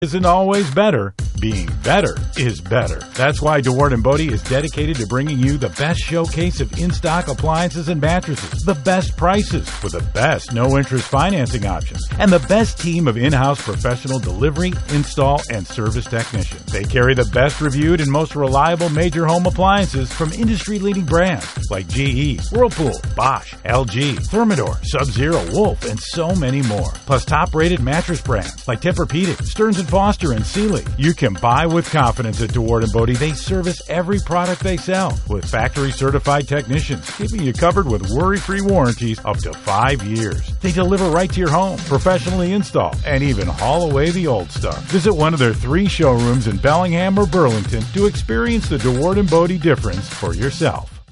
Isn't always better. Being better is better. That's why DeWard & Bodie is dedicated to bringing you the best showcase of in-stock appliances and mattresses, the best prices with the best no-interest financing options, and the best team of in-house professional delivery, install, and service technicians. They carry the best reviewed and most reliable major home appliances from industry-leading brands like GE, Whirlpool, Bosch, LG, Thermador, Sub-Zero, Wolf, and so many more. Plus top-rated mattress brands like Tempur-Pedic, Stearns & Foster, and Sealy. You can buy with confidence at DeWard & Bodie. They service every product they sell with factory-certified technicians, keeping you covered with worry-free warranties up to 5 years. They deliver right to your home, professionally install, and even haul away the old stuff. Visit one of their 3 showrooms in Bellingham or Burlington to experience the DeWard & Bodie difference for yourself.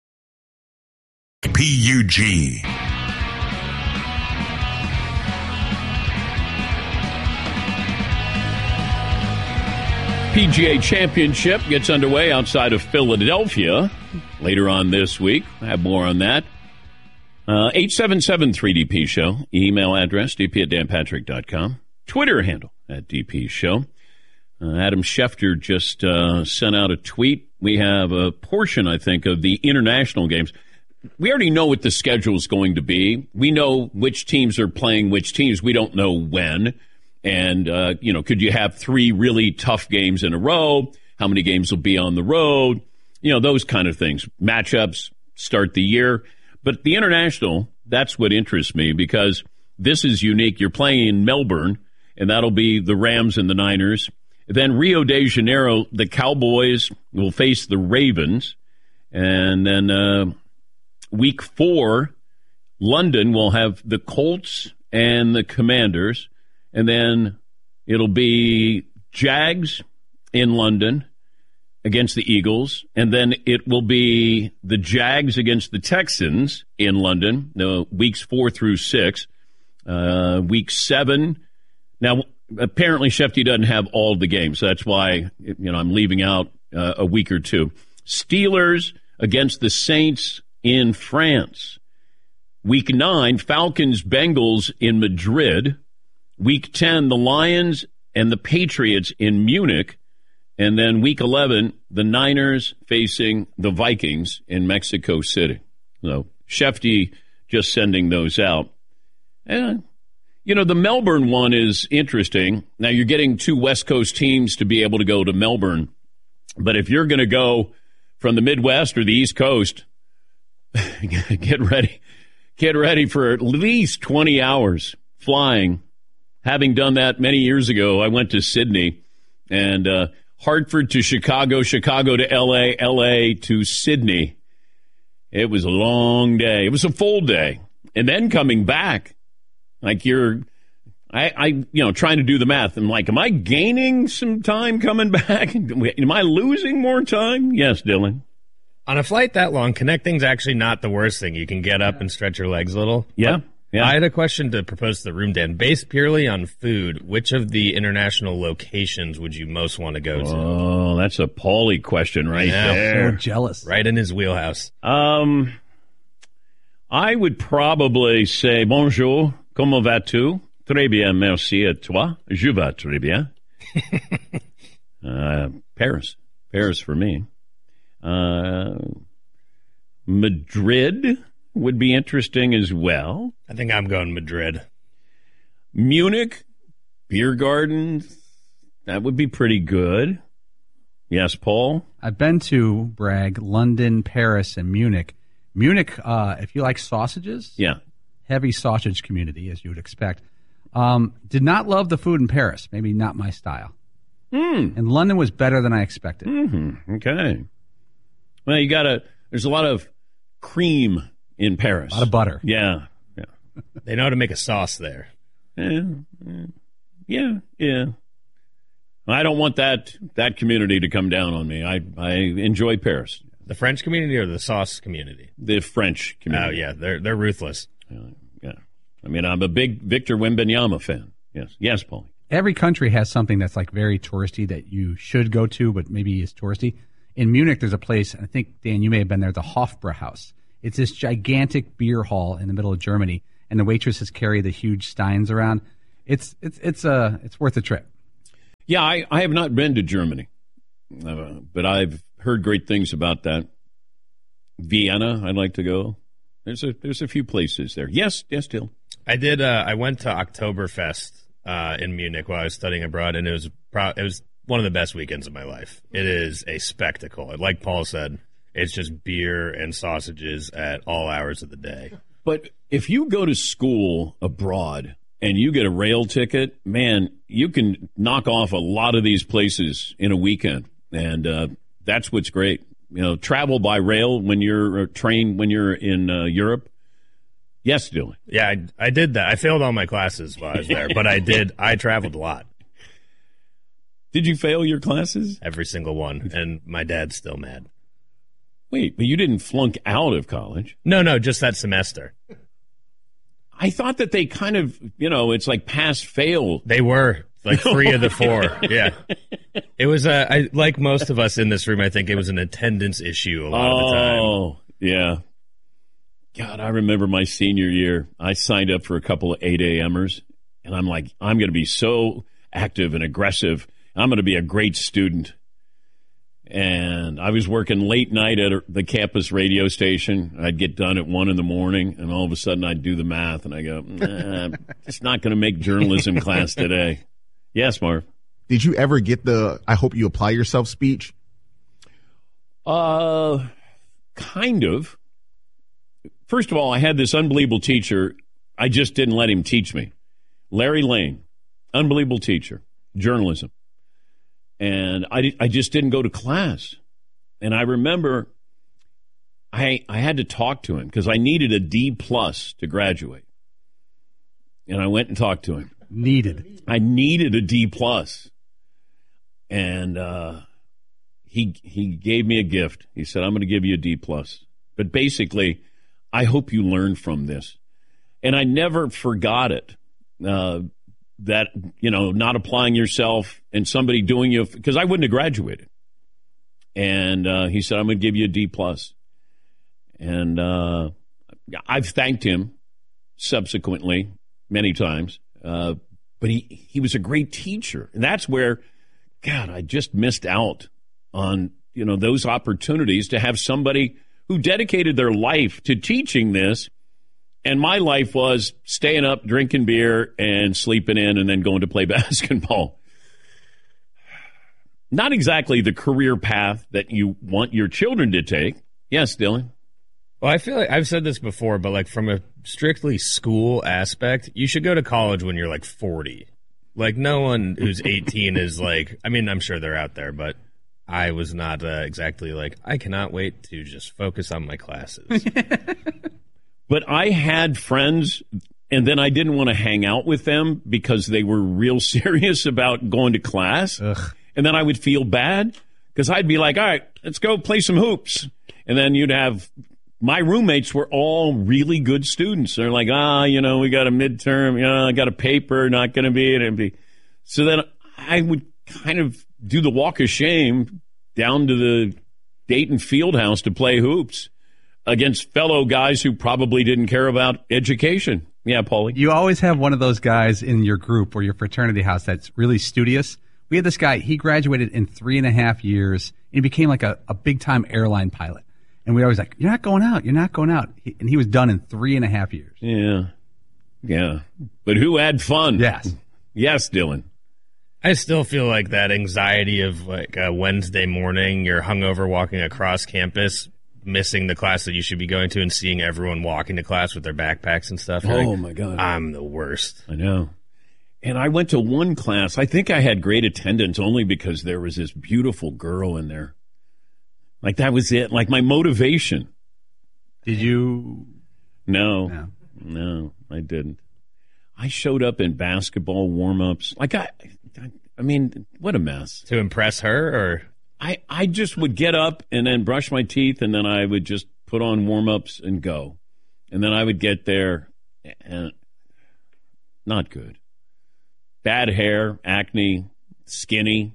PUG. PGA Championship gets underway outside of Philadelphia later on this week. I have more on that. 877-3DP Show. Email address, dp@danpatrick.com. Twitter handle, @DP Show. Adam Schefter just sent out a tweet. We have a portion, I think, of the international games. We already know what the schedule is going to be. We know which teams are playing which teams. We don't know when. And, could you have 3 really tough games in a row? How many games will be on the road? Those kind of things. Matchups, start the year. But the international, that's what interests me because this is unique. You're playing in Melbourne, and that'll be the Rams and the Niners. Then Rio de Janeiro, the Cowboys will face the Ravens. And then week 4, London will have the Colts and the Commanders. And then it'll be Jags in London against the Eagles. And then it will be the Jags against the Texans in London, weeks 4 through 6. Week 7. Now, apparently Shefty doesn't have all the games. So that's why, I'm leaving out a week or 2. Steelers against the Saints in France. Week 9, Falcons-Bengals in Madrid. Week 10, the Lions and the Patriots in Munich. And then week 11, the Niners facing the Vikings in Mexico City. So Shefty just sending those out. And, the Melbourne one is interesting. Now, you're getting 2 West Coast teams to be able to go to Melbourne. But if you're going to go from the Midwest or the East Coast, get ready. Get ready for at least 20 hours flying. Having done that many years ago, I went to Sydney and Hartford to Chicago, Chicago to L.A., L.A. to Sydney. It was a long day. It was a full day. And then coming back, like trying to do the math. I'm like, am I gaining some time coming back? Am I losing more time? Yes, Dylan. On a flight that long, connecting's actually not the worst thing. You can get up and stretch your legs a little. Yeah. Yeah. I had a question to propose to the room, Dan. Based purely on food, which of the international locations would you most want to go to? Oh, that's a Paulie question right there. So jealous. Right in his wheelhouse. I would probably say, bonjour, comment vas-tu? Très bien, merci à toi. Je vais très bien. Paris. Paris for me. Madrid would be interesting as well. I think I'm going Madrid. Munich, beer gardens, that would be pretty good. Yes, Paul? I've been to, Bragg, London, Paris, and Munich. Munich, if you like sausages, heavy sausage community, as you would expect. Did not love the food in Paris. Maybe not my style. And London was better than I expected. Okay. Well, there's a lot of cream in Paris. A lot of butter. Yeah. They know how to make a sauce there. Yeah. I don't want that community to come down on me. I enjoy Paris. The French community or the sauce community? The French community. Oh, yeah. They're ruthless. Yeah. I mean, I'm a big Victor Wembanyama fan. Yes, Paul. Every country has something that's like very touristy that you should go to, but maybe is touristy. In Munich, there's a place, I think, Dan, you may have been there, the Hofbrauhaus. It's this gigantic beer hall in the middle of Germany, and the waitresses carry the huge steins around. It's worth a trip. Yeah, I have not been to Germany, but I've heard great things about that. Vienna, I'd like to go. There's a few places there. Yes, Dill. I did. I went to Oktoberfest in Munich while I was studying abroad, and it was one of the best weekends of my life. It is a spectacle. Like Paul said, it's just beer and sausages at all hours of the day. But if you go to school abroad and you get a rail ticket, man, you can knock off a lot of these places in a weekend, and that's what's great. You know, travel by rail when you're trained when you're in Europe. Yes, Dylan. Yeah, I did that. I failed all my classes while I was there, but I did. I traveled a lot. Did you fail your classes? Every single one, and my dad's still mad. Wait, but you didn't flunk out of college? No, just that semester. I thought that they kind of, it's like pass-fail. They were. Like 3 of the 4, yeah. It was, like most of us in this room, I think it was an attendance issue a lot of the time. Oh, yeah. God, I remember my senior year. I signed up for a couple of 8 a.m.ers, and I'm like, I'm going to be so active and aggressive. I'm going to be a great student. And I was working late night at the campus radio station. I'd get done at 1 in the morning, and all of a sudden I'd do the math, and I go, it's not going to make journalism class today. Yes, Marv. Did you ever get the I hope you apply yourself speech? Kind of. First of all, I had this unbelievable teacher. I just didn't let him teach me. Larry Lane, unbelievable teacher, journalism. And I just didn't go to class. And I remember I had to talk to him because I needed a D+ to graduate. And I went and talked to him. I needed a D+. And he gave me a gift. He said, I'm going to give you a D+. But basically, I hope you learn from this. And I never forgot it, that, not applying yourself and somebody doing you, because I wouldn't have graduated. And he said, I'm going to give you a D+. And I've thanked him subsequently many times. But he was a great teacher. And that's where, God, I just missed out on, those opportunities to have somebody who dedicated their life to teaching this. And my life was staying up, drinking beer, and sleeping in, and then going to play basketball. Not exactly the career path that you want your children to take. Yes, Dylan? Well, I feel like I've said this before, but like from a strictly school aspect, you should go to college when you're like 40. Like no one who's 18 is like, I mean, I'm sure they're out there, but I was not exactly like, I cannot wait to just focus on my classes. But I had friends, and then I didn't want to hang out with them because they were real serious about going to class. Ugh. And then I would feel bad because I'd be like, all right, let's go play some hoops. And then you'd have... My roommates were all really good students. They're like, we got a midterm, I got a paper, not going to be it. So then I would kind of do the walk of shame down to the Dayton Fieldhouse to play hoops against fellow guys who probably didn't care about education. Yeah, Paulie? You always have one of those guys in your group or your fraternity house that's really studious. We had this guy, he graduated in 3.5 years, and he became like a big-time airline pilot. And we were always like, you're not going out. And he was done in 3.5 years. Yeah. But who had fun? Yes. Yes, Dylan. I still feel like that anxiety of like a Wednesday morning, you're hungover walking across campus, missing the class that you should be going to and seeing everyone walking to class with their backpacks and stuff. Oh, my God. I'm the worst. I know. And I went to one class. I think I had great attendance only because there was this beautiful girl in there. Like, that was it. Like, my motivation. Did you? No, I didn't. I showed up in basketball warm-ups. Like, I mean, what a mess. To impress her, or? I just would get up and then brush my teeth, and then I would just put on warm-ups and go. And then I would get there, and not good. Bad hair, acne, skinny.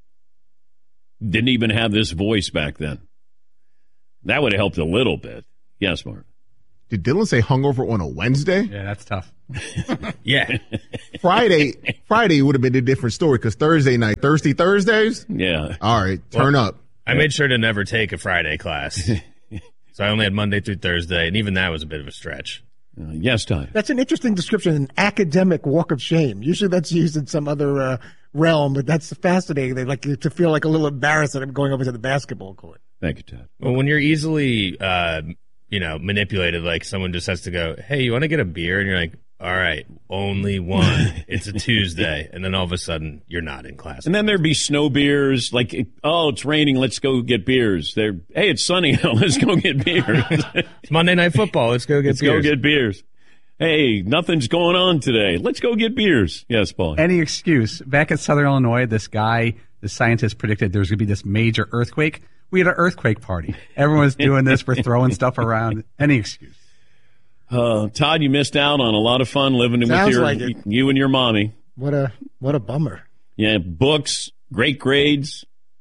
Didn't even have this voice back then. That would have helped a little bit. Yes, Mark. Did Dylan say hungover on a Wednesday? Yeah, that's tough. Yeah. Friday would have been a different story because Thursday night, thirsty Thursdays? Yeah. All right, turn up. I made sure to never take a Friday class. So I only had Monday through Thursday, and even that was a bit of a stretch. Yes, Todd. That's an interesting description, an academic walk of shame. Usually that's used in some other realm, but that's fascinating. They like to feel like a little embarrassed that I'm going over to the basketball court. Thank you, Todd. Well, when you're easily, manipulated, like someone just has to go, hey, you want to get a beer? And you're like, all right, only one. It's a Tuesday. And then all of a sudden, you're not in class. And then there'd be snow beers, like, oh, it's raining, let's go get beers. Hey, it's sunny, let's go get beers. It's Monday Night Football, let's go get beers. Let's go get beers. Hey, nothing's going on today. Let's go get beers. Yes, Paul. Any excuse. Back at Southern Illinois, the scientist predicted there was going to be this major earthquake. We had an earthquake party. Everyone's doing this. We're throwing stuff around. Any excuse. Todd, you missed out on a lot of fun living with you and your mommy. What a bummer. Yeah, books, great grades,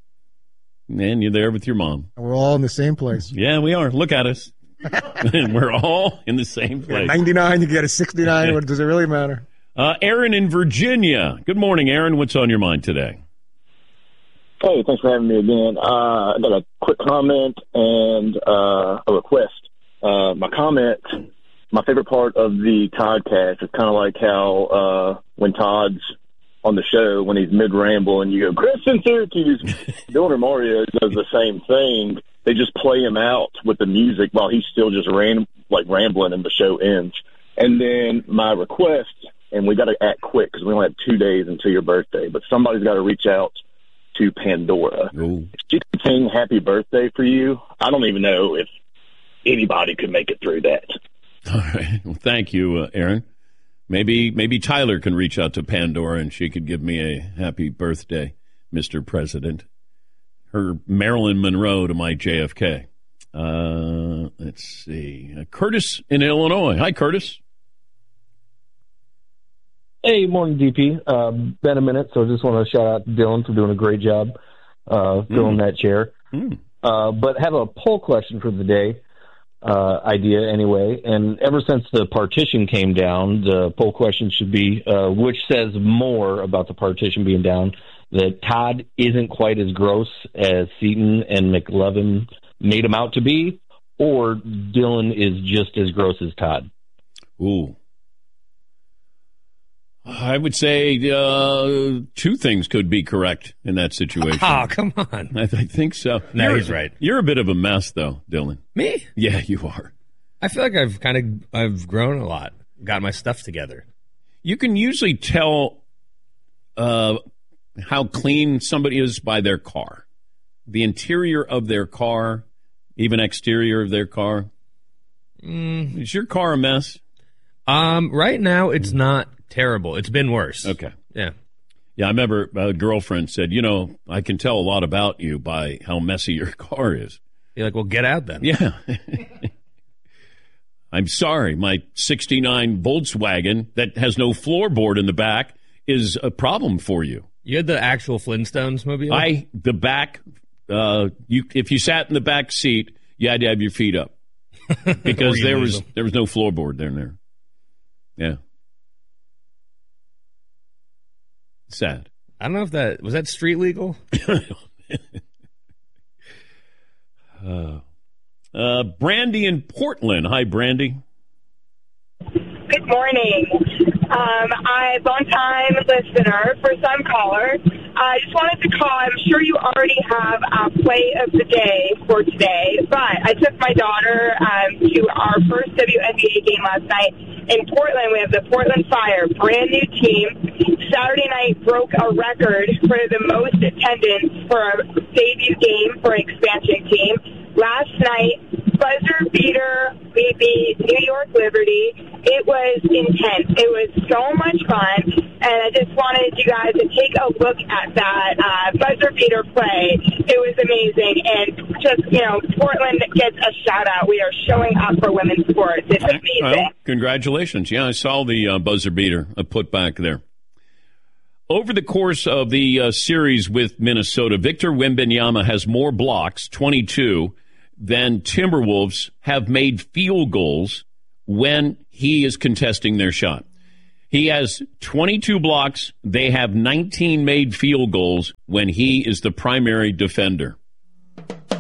and you're there with your mom. And we're all in the same place. Yeah, we are. Look at us. We're all in the same place. 99, you get a 69. What does it really matter? Aaron in Virginia. Good morning, Aaron. What's on your mind today? Hey, thanks for having me again. I got a quick comment and a request. My comment, my favorite part of the Toddcast is kind of like how when Todd's on the show, when he's mid-ramble and you go, Chris in Syracuse, Dylan or Mario does the same thing. They just play him out with the music while he's still just rambling and the show ends. And then my request, and we got to act quick because we only have 2 days until your birthday, but somebody's got to reach out to Pandora. Ooh. If she could sing happy birthday for you, I don't even know if anybody could make it through that. All right. Well, thank you, Aaron. Maybe Tyler can reach out to Pandora and she could give me a happy birthday, Mr. President. Her Marilyn Monroe to my JFK. Let's see. Curtis in Illinois. Hi, Curtis. Hey, morning, DP. Been a minute, so I just want to shout out to Dylan for doing a great job filling that chair. But have a poll question for the day, idea anyway. And ever since the partition came down, the poll question should be, which says more about the partition being down, that Todd isn't quite as gross as Seton and McLevin made him out to be, or Dylan is just as gross as Todd? Ooh. I would say two things could be correct in that situation. Oh, come on. I think so. No, he's right. You're a bit of a mess, though, Dylan. Me? Yeah, you are. I feel like I've grown a lot, got my stuff together. You can usually tell how clean somebody is by their car. The interior of their car, even exterior of their car. Is your car a mess? Right now, it's not terrible. It's been worse. Okay. Yeah. Yeah, I remember a girlfriend said, I can tell a lot about you by how messy your car is. You're like, well, get out then. Yeah. I'm sorry. My 69 Volkswagen that has no floorboard in the back is a problem for you. You had the actual Flintstones movie? The back, if you sat in the back seat, you had to have your feet up because there was no floorboard there. Yeah. Sad. I don't know if was that street legal? Brandy in Portland. Hi, Brandy. Good morning. I'm a long-time listener, first-time caller. I just wanted to call. I'm sure you already have a play of the day for today, but I took my daughter to our first WNBA game last night in Portland. We have the Portland Fire, brand new team. Saturday night broke a record for the most attendance for a debut game for an expansion team. Last night, buzzer beater, we beat New York Liberty. It was intense. It was so much fun, and I just wanted you guys to take a look at that buzzer beater play. It was amazing, and just, Portland gets a shout-out. We are showing up for women's sports. It's amazing. Well, congratulations. Yeah, I saw the buzzer beater put back there. Over the course of the series with Minnesota, Victor Wembanyama has more blocks, 22, than Timberwolves have made field goals when he is contesting their shot. He has 22 blocks. They have 19 made field goals when he is the primary defender.